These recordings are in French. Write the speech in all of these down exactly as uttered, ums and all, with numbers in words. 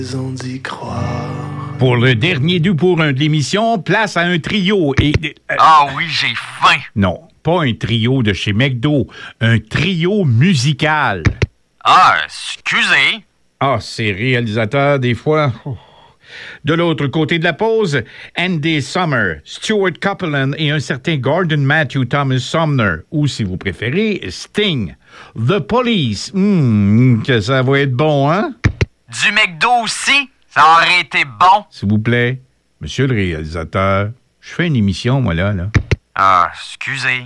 d'y croire. Pour le dernier deux pour un de l'émission, place à un trio et... Euh, ah oui, j'ai faim! Non, pas un trio de chez McDo, un trio musical. Ah, excusez. Ah, ces réalisateurs, des fois... Oh. De l'autre côté de la pause, Andy Summer, Stuart Copeland et un certain Gordon Matthew Thomas Sumner, ou si vous préférez, Sting. The Police. Hum, que ça va être bon, hein? Du McDo aussi? Ça aurait été bon. S'il vous plaît, monsieur le réalisateur, je fais une émission, moi, là, là. Ah, excusez.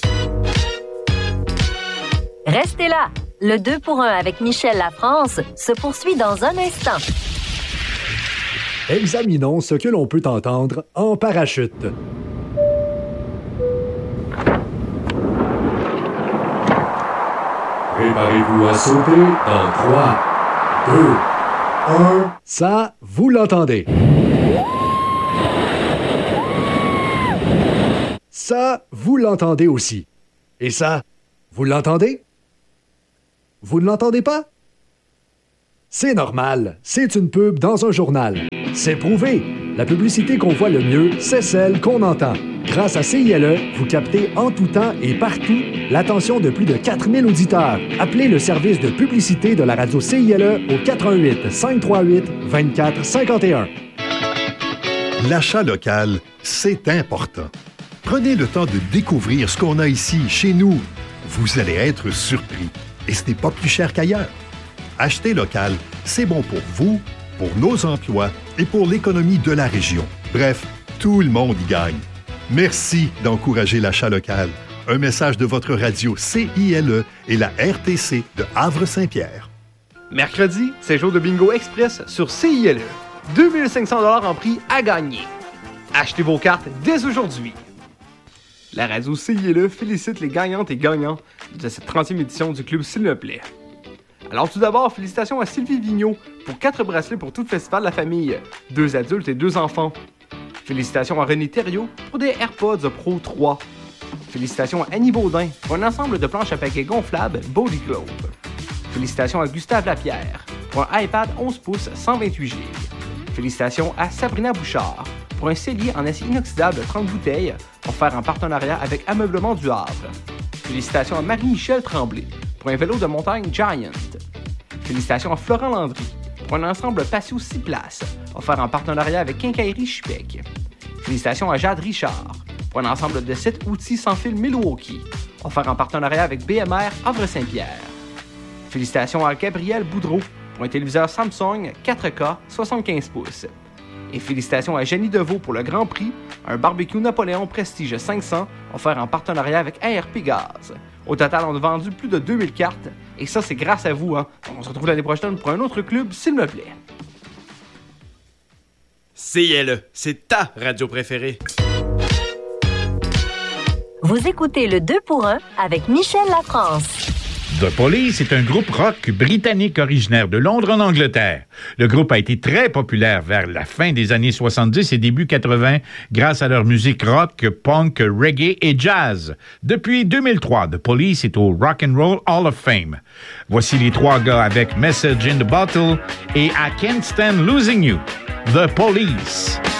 Restez là. Le deux pour un avec Michel Lafrance se poursuit dans un instant. Examinons ce que l'on peut entendre en parachute. Préparez-vous à sauter dans trois, deux, un. Ça, vous l'entendez. Ça, vous l'entendez aussi. Et ça, vous l'entendez? Vous ne l'entendez pas? C'est normal, c'est une pub dans un journal. C'est prouvé. La publicité qu'on voit le mieux, c'est celle qu'on entend. Grâce à C I L E, vous captez en tout temps et partout l'attention de plus de quatre mille auditeurs. Appelez le service de publicité de la radio C I L E au quatre un huit, cinq trois huit, deux quatre cinq un. L'achat local, c'est important. Prenez le temps de découvrir ce qu'on a ici, chez nous. Vous allez être surpris. Et ce n'est pas plus cher qu'ailleurs. Acheter local, c'est bon pour vous, pour nos emplois et pour l'économie de la région. Bref, tout le monde y gagne. Merci d'encourager l'achat local. Un message de votre radio C I L E et la R T C de Havre-Saint-Pierre. Mercredi, c'est jour de bingo express sur C I L E. deux mille cinq cents dollars en prix à gagner. Achetez vos cartes dès aujourd'hui. La radio C I L E félicite les gagnantes et gagnants de cette trentième édition du Club S'il me plaît. Alors tout d'abord, félicitations à Sylvie Vigneault pour quatre bracelets pour tout le festival de la famille, deux adultes et deux enfants. Félicitations à René Thériault pour des AirPods Pro trois. Félicitations à Annie Baudin pour un ensemble de planches à paquets gonflables Body Globe. Félicitations à Gustave Lapierre pour un iPad onze pouces cent vingt-huit giga. Félicitations à Sabrina Bouchard pour un cellier en acier inoxydable de trente bouteilles offert en partenariat avec Ameublement du Havre. Félicitations à Marie-Michel Tremblay pour un vélo de montagne Giant. Félicitations à Florent Landry pour un ensemble patio six places offert en partenariat avec Quincaillerie Chipec. Félicitations à Jade Richard pour un ensemble de sept outils sans fil Milwaukee offert en partenariat avec B M R Havre-Saint-Pierre. Félicitations à Gabriel Boudreau pour un téléviseur Samsung quatre K soixante-quinze pouces. Et félicitations à Jenny Deveau pour le Grand Prix, un barbecue Napoléon Prestige cinq cents offert en partenariat avec A R P Gaz. Au total, on a vendu plus de deux mille cartes, et ça, c'est grâce à vous. Hein. On se retrouve l'année prochaine pour un autre club, s'il me plaît. C I L E, c'est ta radio préférée. Vous écoutez le deux pour un avec Michel Lafrance. The Police est un groupe rock britannique originaire de Londres en Angleterre. Le groupe a été très populaire vers la fin des années soixante-dix et début quatre-vingts grâce à leur musique rock, punk, reggae et jazz. Depuis deux mille trois, The Police est au Rock and Roll Hall of Fame. Voici les trois gars avec Message in the Bottle et I Can't Stand Losing You. The Police.